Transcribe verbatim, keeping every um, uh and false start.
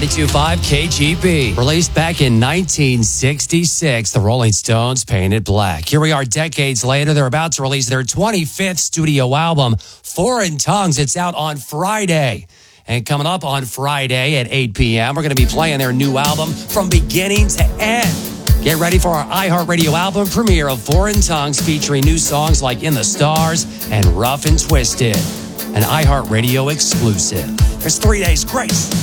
ninety-two point five K G B. Released back in nineteen sixty-six, the Rolling Stones Painted Black. Here we are decades later. They're about to release their twenty-fifth studio album, Foreign Tongues. It's out on Friday. And coming up on Friday at eight p.m., we're going to be playing their new album from beginning to end. Get ready for our iHeartRadio album premiere of Foreign Tongues, featuring new songs like In the Stars and Rough and Twisted. An iHeartRadio exclusive. There's three days grace.